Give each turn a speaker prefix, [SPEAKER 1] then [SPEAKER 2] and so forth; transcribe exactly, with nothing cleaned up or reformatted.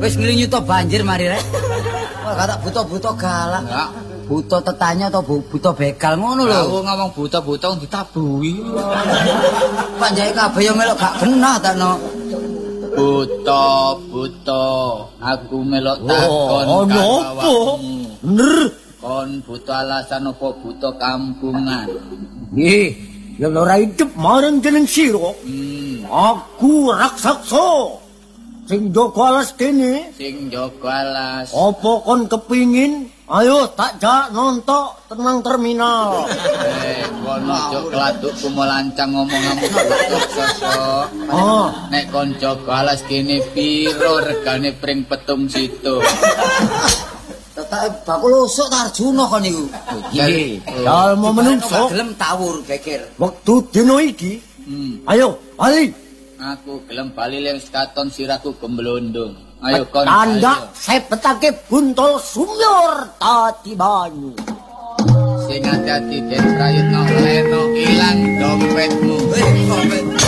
[SPEAKER 1] Wis ngelinyuto banjir mari rek. Wah kata buta-buta galak. Enggak. Buta tetanya atau buta begal ngono lho.
[SPEAKER 2] Aku ngomong buta-buta ditabuhi.
[SPEAKER 1] Panjake kabeh yo melok gak genah takno.
[SPEAKER 2] Buta, buta. Aku melok takon
[SPEAKER 3] oh, karo awakmu. Bener.
[SPEAKER 2] Kon buta alasan apa buta kampungan?
[SPEAKER 3] Nggih, yen ora hidup marang jeneng sira.
[SPEAKER 2] Hmm.
[SPEAKER 3] Aku raksasa. Sing jaga alas kene.
[SPEAKER 2] Sing jaga alas.
[SPEAKER 3] Apa kon kepingin? Ayo tak jak nontok tenang terminal.
[SPEAKER 2] Eh, kono aja kladukku melancang ngomong-ngomong sosok.
[SPEAKER 3] Oh,
[SPEAKER 2] nek kon jaga alas kene piro regane pring petung situ.
[SPEAKER 1] Tetake bakul usuk ta Arjuna kon niku.
[SPEAKER 3] nggih. Dalem menungso
[SPEAKER 1] gelem tawur geger.
[SPEAKER 3] wektu dina iki.
[SPEAKER 2] Hmm.
[SPEAKER 3] Ayo, bali.
[SPEAKER 2] Aku gelem bali leng katon siraku gemblondong. Ayo kon.
[SPEAKER 3] Tanda sepetake buntol sumur tadi banyu.
[SPEAKER 2] Sing ati-ati Den Prayitna leno ilang dompetmu.
[SPEAKER 1] Eh,